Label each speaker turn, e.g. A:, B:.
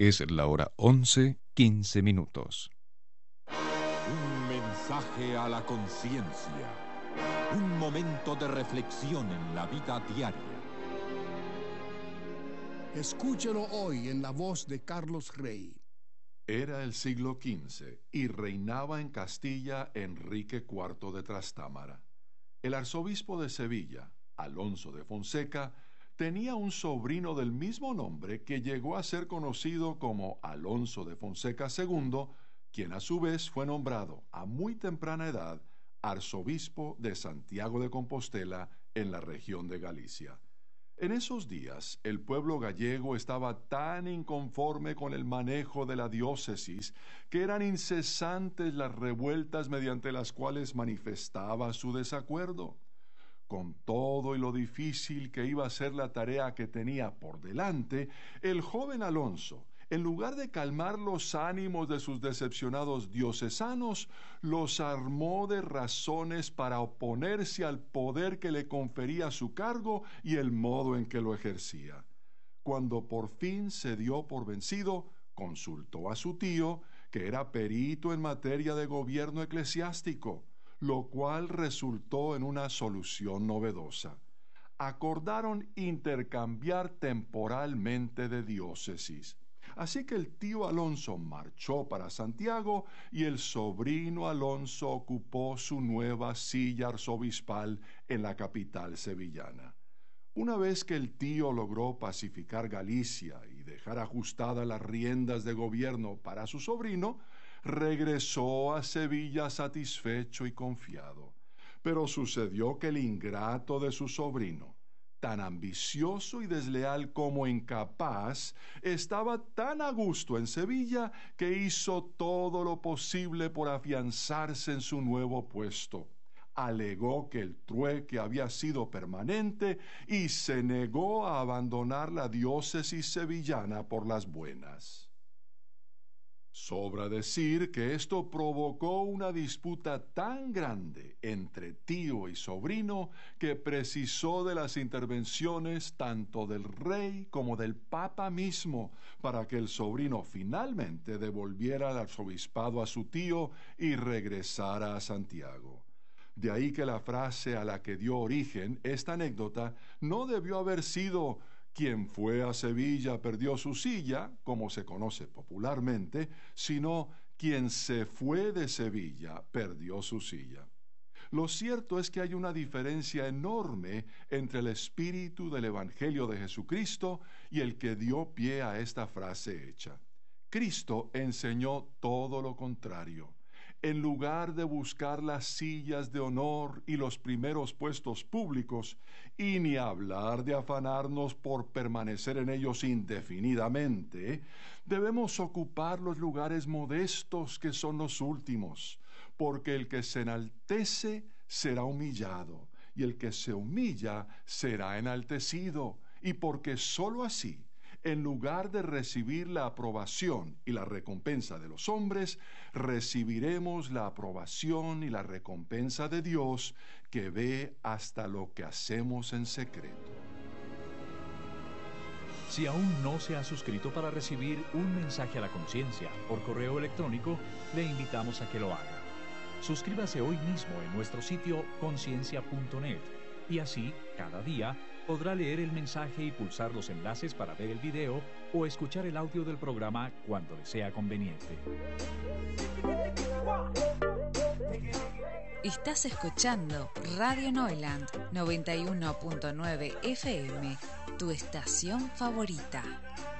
A: Es la hora 11:15.
B: Un mensaje a la conciencia. Un momento de reflexión en la vida diaria.
C: Escúchelo hoy en la voz de Carlos Rey.
D: Era el siglo XV y reinaba en Castilla Enrique IV de Trastámara. El arzobispo de Sevilla, Alonso de Fonseca, tenía un sobrino del mismo nombre que llegó a ser conocido como Alonso de Fonseca II, quien a su vez fue nombrado a muy temprana edad arzobispo de Santiago de Compostela en la región de Galicia. En esos días, el pueblo gallego estaba tan inconforme con el manejo de la diócesis que eran incesantes las revueltas mediante las cuales manifestaba su desacuerdo. Con todo y lo difícil que iba a ser la tarea que tenía por delante, el joven Alonso, en lugar de calmar los ánimos de sus decepcionados diocesanos, los armó de razones para oponerse al poder que le confería su cargo y el modo en que lo ejercía. Cuando por fin se dio por vencido, consultó a su tío, que era perito en materia de gobierno eclesiástico, lo cual resultó en una solución novedosa. Acordaron intercambiar temporalmente de diócesis. Así que el tío Alonso marchó para Santiago y el sobrino Alonso ocupó su nueva silla arzobispal en la capital sevillana. Una vez que el tío logró pacificar Galicia y dejar ajustadas las riendas de gobierno para su sobrino, regresó a Sevilla satisfecho y confiado. Pero sucedió que el ingrato de su sobrino, tan ambicioso y desleal como incapaz, estaba tan a gusto en Sevilla que hizo todo lo posible por afianzarse en su nuevo puesto. Alegó que el trueque había sido permanente y se negó a abandonar la diócesis sevillana por las buenas. Sobra decir que esto provocó una disputa tan grande entre tío y sobrino que precisó de las intervenciones tanto del rey como del papa mismo para que el sobrino finalmente devolviera el arzobispado a su tío y regresara a Santiago. De ahí que la frase a la que dio origen esta anécdota no debió haber sido "quien fue a Sevilla perdió su silla", como se conoce popularmente, sino "quien se fue de Sevilla perdió su silla". Lo cierto es que hay una diferencia enorme entre el espíritu del Evangelio de Jesucristo y el que dio pie a esta frase hecha. Cristo enseñó todo lo contrario. En lugar de buscar las sillas de honor y los primeros puestos públicos, y ni hablar de afanarnos por permanecer en ellos indefinidamente, debemos ocupar los lugares modestos que son los últimos, porque el que se enaltece será humillado, y el que se humilla será enaltecido, y porque sólo así, en lugar de recibir la aprobación y la recompensa de los hombres, recibiremos la aprobación y la recompensa de Dios, que ve hasta lo que hacemos en secreto.
E: Si aún no se ha suscrito para recibir un mensaje a la conciencia por correo electrónico, le invitamos a que lo haga. Suscríbase hoy mismo en nuestro sitio conciencia.net y así, cada día, podrá leer el mensaje y pulsar los enlaces para ver el video o escuchar el audio del programa cuando le sea conveniente.
F: Estás escuchando Radio Neuland 91.9 FM, tu estación favorita.